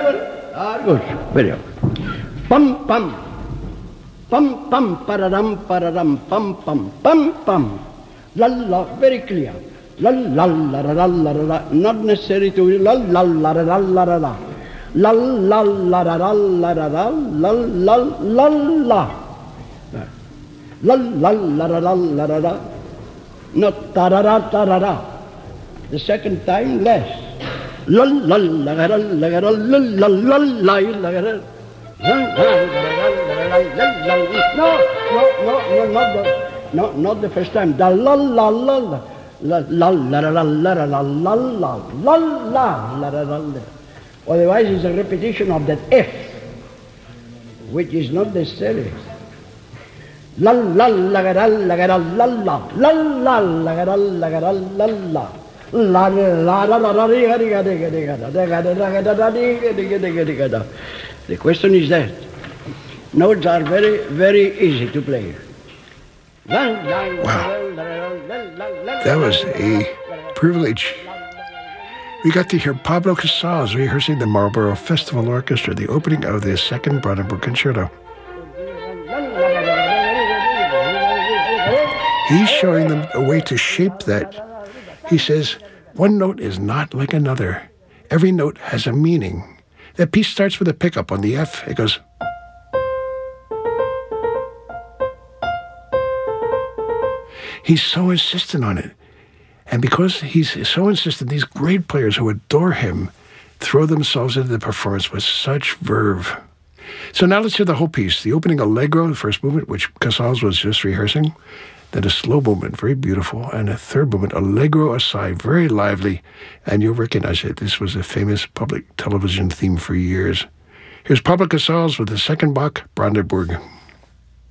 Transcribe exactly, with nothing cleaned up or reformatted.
good. Ah, good. Very good. Pum, pum. Pum, pum, pararam, pararam, pum, pum, pum, pum. La, la, very clear. La, la, la, la, la, la, la. Not necessary to la, la, la, la, la, la, la. La, la, la, la, la, la, la, la, la, la, la, la. La, la, la, la, la, la, la, la. Not ta-ra-ra, ta-ra-ra. The second time, less. La, la, la, la, la, la, la, la, la, la, la, la. No, no, no, not the, no, not the first time. The la la la la la la la la la la la la la la la la la. Otherwise, it's a repetition of that F, which is not necessary. La la la la la la la la la la la la la la la. La la la la la. The question is that notes are very, very easy to play. Wow. That was a privilege. We got to hear Pablo Casals rehearsing the Marlborough Festival Orchestra, the opening of the Second Brandenburg Concerto. He's showing them a way to shape that. He says, one note is not like another. Every note has a meaning. That piece starts with a pickup on the F. It goes. He's so insistent on it. And because he's so insistent, these great players who adore him throw themselves into the performance with such verve. So now let's hear the whole piece. The opening allegro, the first movement, which Casals was just rehearsing. Then a slow movement, very beautiful. And a third movement, allegro assai, very lively. And you'll recognize it. This was a famous public television theme for years. Here's Pablo Casals with the second Bach, Brandenburg.